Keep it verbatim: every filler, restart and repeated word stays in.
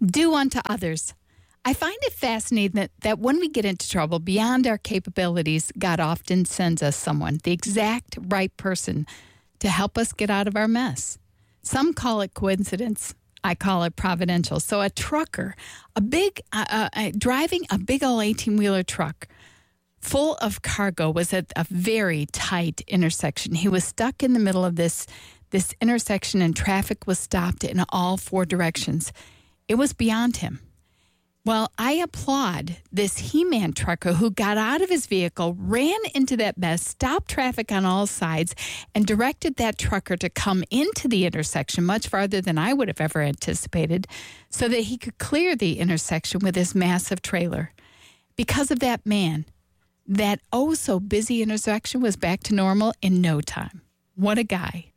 Do unto others. I find it fascinating that, that when we get into trouble beyond our capabilities, God often sends us someone, the exact right person, to help us get out of our mess. Some call it coincidence. I call it providential. So a trucker, a big, uh, uh, uh, driving a big old eighteen-wheeler truck full of cargo, was at a very tight intersection. He was stuck in the middle of this, this intersection, and traffic was stopped in all four directions. It was beyond him. Well, I applaud this He-Man trucker who got out of his vehicle, ran into that mess, stopped traffic on all sides, and directed that trucker to come into the intersection much farther than I would have ever anticipated so that he could clear the intersection with his massive trailer. Because of that man, that oh-so-busy intersection was back to normal in no time. What a guy.